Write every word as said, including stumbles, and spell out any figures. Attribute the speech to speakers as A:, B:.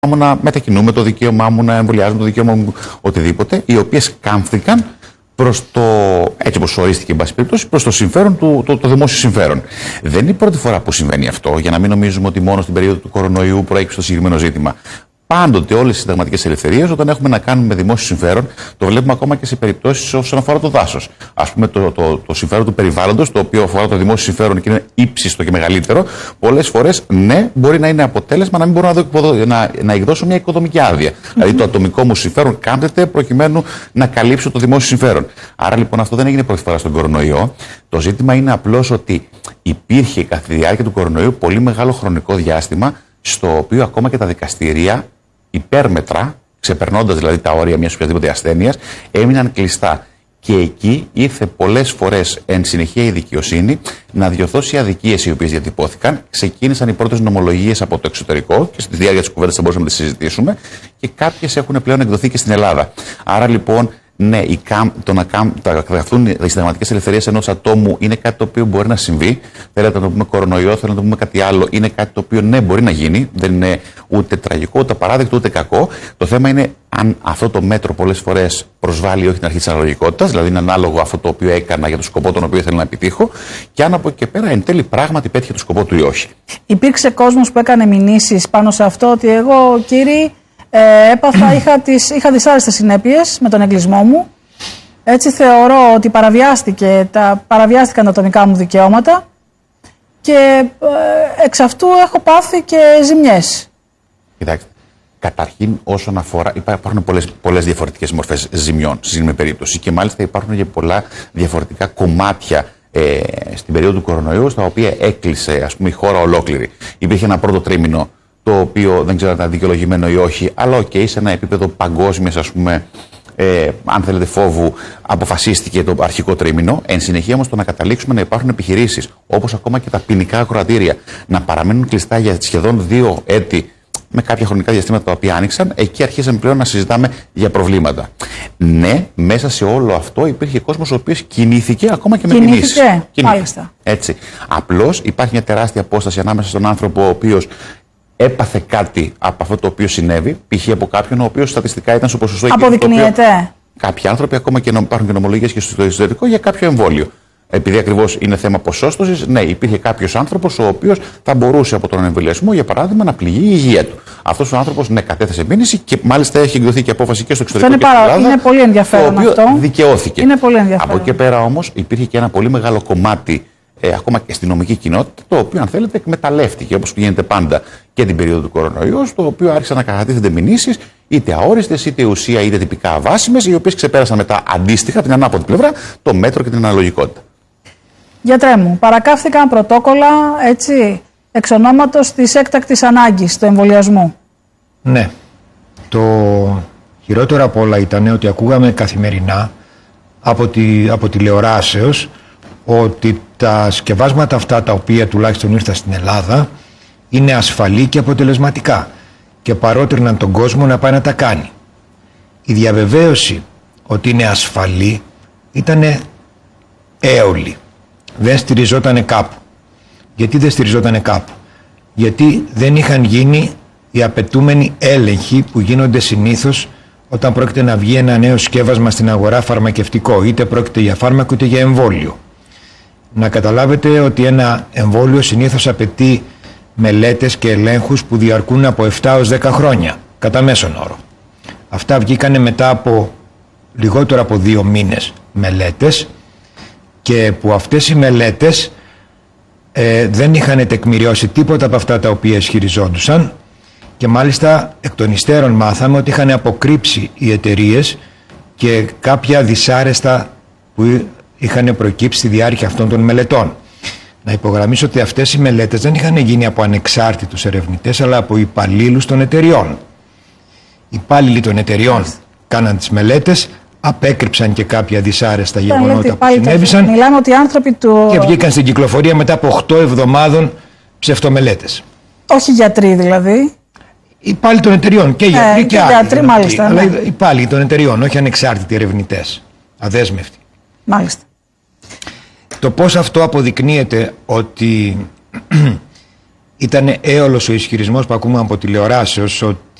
A: μου να μετακινούμε, το δικαίωμά μου να εμβολιάζουμε, το δικαίωμά μου οτιδήποτε, οι οποίες κάμφθηκαν προς το, έτσι όπως ορίστηκε, εν πάση περιπτώσει, προς το συμφέρον του, το, το δημόσιο συμφέρον. Δεν είναι η πρώτη φορά που συμβαίνει αυτό, για να μην νομίζουμε ότι μόνο στην περίοδο του κορονοϊού προέκυψε το συγκεκριμένο ζήτημα. Πάντοτε όλες οι συνταγματικές ελευθερίες, όταν έχουμε να κάνουμε με δημόσιο συμφέρον, το βλέπουμε ακόμα και σε περιπτώσεις όσον αφορά το δάσος. Ας πούμε, το, το, το συμφέρον του περιβάλλοντος, το οποίο αφορά το δημόσιο συμφέρον και είναι ύψιστο και μεγαλύτερο, πολλές φορές ναι, μπορεί να είναι αποτέλεσμα να μην μπορώ να, να, να εκδώσω μια οικοδομική άδεια. Mm-hmm. Δηλαδή, το ατομικό μου συμφέρον κάμπτεται προκειμένου να καλύψω το δημόσιο συμφέρον. Άρα λοιπόν αυτό δεν έγινε πρώτη φορά στον κορονοϊό. Το ζήτημα είναι απλώς ότι υπήρχε κατά τη διάρκεια του κορονοϊού πολύ μεγάλο χρονικό διάστημα, στο οποίο ακόμα και τα δικαστήρια υπέρμετρα, ξεπερνώντας δηλαδή τα όρια μιας οποιασδήποτε ασθένειας, έμειναν κλειστά. Και εκεί ήρθε πολλές φορές εν συνεχεία η δικαιοσύνη να διορθώσει αδικίες οι οποίες διατυπώθηκαν. Ξεκίνησαν οι πρώτες νομολογίες από το εξωτερικό και στη διάρκεια της κουβέντας θα μπορούσαμε να τις συζητήσουμε, και κάποιες έχουν πλέον εκδοθεί και στην Ελλάδα. Άρα λοιπόν, ναι, η καμ, το να καταγραφούν οι συνταγματικές ελευθερίες ενός ατόμου είναι κάτι το οποίο μπορεί να συμβεί. Θέλετε να το πούμε κορονοϊό, θέλετε να το πούμε κάτι άλλο. Είναι κάτι το οποίο ναι, μπορεί να γίνει. Δεν είναι ούτε τραγικό, ούτε απαράδεκτο, ούτε κακό. Το θέμα είναι αν αυτό το μέτρο πολλές φορές προσβάλλει όχι την αρχή της αναλογικότητας, δηλαδή είναι ανάλογο αυτό το οποίο έκανα για το σκοπό τον οποίο ήθελα να επιτύχω, και αν από εκεί και πέρα εν τέλει πράγματι πέτυχε το σκοπό του ή όχι. Υπήρξε κόσμος που έκανε μηνύσεις πάνω σε αυτό, ότι εγώ, κύριοι, Ε, έπαθα, είχα, τις, είχα δυσάρεστες συνέπειες με τον εγκλισμό μου. Έτσι θεωρώ ότι παραβιάστηκε, τα, παραβιάστηκαν τα ατομικά μου δικαιώματα και ε, εξ αυτού έχω πάθει και ζημιές. Κοιτάξτε, καταρχήν όσον αφορά, υπάρχουν πολλές, πολλές διαφορετικές μορφές ζημιών στη συγκεκριμένη περίπτωση, και μάλιστα υπάρχουν και πολλά διαφορετικά κομμάτια ε, στην περίοδο του κορονοϊού, στα οποία έκλεισε, ας πούμε, η χώρα ολόκληρη. Υπήρχε ένα πρώτο τρίμηνο, το οποίο δεν ξέρω αν ήταν δικαιολογημένο ή όχι, αλλά οκ, okay, σε ένα επίπεδο παγκόσμιας, ας πούμε, ε, αν θέλετε, φόβου, αποφασίστηκε το αρχικό τρίμηνο. Εν συνεχεία όμως το να καταλήξουμε να υπάρχουν επιχειρήσεις, όπως ακόμα και τα ποινικά ακροατήρια, να παραμένουν κλειστά για σχεδόν δύο έτη, με κάποια χρονικά διαστήματα τα οποία άνοιξαν, εκεί αρχίσαμε πλέον να συζητάμε για προβλήματα. Ναι, μέσα σε όλο αυτό υπήρχε κόσμος ο οποίος κινήθηκε ακόμα και με κινήσεις. Κινήθηκε, μάλιστα. Έτσι. Απλώς υπάρχει μια τεράστια απόσταση ανάμεσα στον άνθρωπο ο οποίος έπαθε κάτι από αυτό το οποίο συνέβη, π.χ. από κάποιον ο οποίος στατιστικά ήταν στο ποσοστό εκεί. Αποδεικνύεται. Οποίο... Κάποιοι άνθρωποι, ακόμα και υπάρχουν και νομολογίες και στο εσωτερικό για κάποιο εμβόλιο. Επειδή ακριβώς είναι θέμα ποσόστοσης, ναι, υπήρχε κάποιος άνθρωπος ο οποίος θα μπορούσε από τον εμβολιασμό, για παράδειγμα, να πληγεί η υγεία του. Αυτός ο άνθρωπος, ναι, κατέθεσε μήνυση και μάλιστα έχει εκδοθεί και απόφαση και στο εξωτερικό. Αυτό είναι, και στην Ελλάδα, είναι πολύ ενδιαφέρον, το οποίο αυτό δικαιώθηκε. Είναι πολύ ενδιαφέρον. Από εκεί και πέρα όμως υπήρχε και ένα πολύ μεγάλο κομμάτι, Ε, ακόμα και στην νομική κοινότητα, το οποίο, αν θέλετε, εκμεταλλεύτηκε, όπως γίνεται πάντα και την περίοδο του κορονοϊού, στο οποίο άρχισαν να κατατίθενται μηνύσεις, είτε αόριστες, είτε ουσία, είτε τυπικά αβάσιμες, οι οποίες ξεπέρασαν μετά αντίστοιχα από την ανάποδη πλευρά το μέτρο και την αναλογικότητα. Γιατρέ μου, παρακάφθηκαν πρωτόκολλα, έτσι, εξ ονόματος της έκτακτης ανάγκης του εμβολιασμού.
B: Ναι. Το χειρότερο απ' όλα ήταν ότι ακούγαμε καθημερινά από, τη, από τηλεοράσεως ότι τα σκευάσματα αυτά, τα οποία τουλάχιστον ήρθαν στην Ελλάδα, είναι ασφαλή και αποτελεσματικά και παρότριναν τον κόσμο να πάει να τα κάνει. Η διαβεβαίωση ότι είναι ασφαλή ήταν έολη. Δεν στηριζόταν κάπου. Γιατί δεν στηριζόταν κάπου? Γιατί δεν είχαν γίνει οι απαιτούμενοι έλεγχοι που γίνονται συνήθως όταν πρόκειται να βγει ένα νέο σκεύασμα στην αγορά φαρμακευτικό, είτε πρόκειται για φάρμακο είτε για εμβόλιο. Να καταλάβετε ότι ένα εμβόλιο συνήθως απαιτεί μελέτες και ελέγχους που διαρκούν από επτά έως δέκα χρόνια, κατά μέσον όρο. Αυτά βγήκανε μετά από λιγότερο από δύο μήνες μελέτες, και που αυτές οι μελέτες ε, δεν είχαν τεκμηριώσει τίποτα από αυτά τα οποία ισχυριζόντουσαν, και μάλιστα εκ των υστέρων μάθαμε ότι είχαν αποκρύψει οι εταιρείες και κάποια δυσάρεστα που είχαν προκύψει στη διάρκεια αυτών των μελετών. Να υπογραμμίσω ότι αυτές οι μελέτες δεν είχαν γίνει από ανεξάρτητους ερευνητές, αλλά από υπαλλήλους των εταιριών. Οι υπάλληλοι των εταιριών κάναν τις μελέτες, απέκρυψαν και κάποια δυσάρεστα γεγονότα που συνέβησαν,
C: μιλάμε ότι οι άνθρωποι του...
B: και βγήκαν στην κυκλοφορία μετά από οκτώ εβδομάδων ψευτομελέτες.
C: Όχι γιατροί δηλαδή.
B: Υπάλληλοι των εταιριών και γιατροί ε, και, και άλλοι.
C: Γιατροί, μάλιστα,
B: αλλά
C: ναι.
B: Υπάλληλοι των εταιριών, όχι ανεξάρτητοι ερευνητές, αδέσμευτοι.
C: Μάλιστα.
B: Το πώς αυτό αποδεικνύεται ότι ήταν έολος ο ισχυρισμός που ακούμε από τηλεοράσεως ότι